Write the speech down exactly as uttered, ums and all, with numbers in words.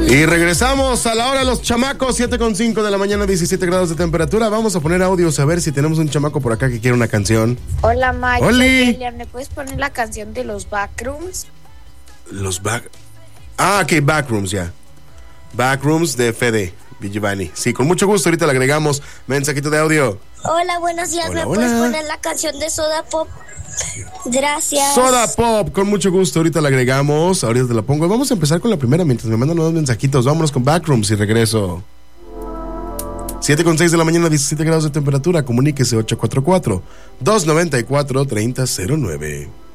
Y regresamos a la hora de los chamacos, siete con cinco de la mañana, diecisiete grados de temperatura. Vamos a poner audios a ver si tenemos un chamaco por acá que quiere una canción. Hola, Mike. ¡Oli! ¿Me puedes poner la canción de los Backrooms? Los back... Ah, ok, Backrooms, ya. Backrooms de Fede Vigivani. Sí, con mucho gusto, ahorita le agregamos mensajito de audio. Hola, buenos días. Hola, ¿Me hola. puedes poner la canción de Soda Pop? Gracias. Soda Pop, con mucho gusto, ahorita le agregamos, ahorita te la pongo. Vamos a empezar con la primera mientras me mandan los mensajitos. Vámonos con Backrooms y regreso. siete con seis de la mañana, diecisiete grados de temperatura. Comuníquese ocho cuatro cuatro, dos nueve cuatro, tres cero cero nueve.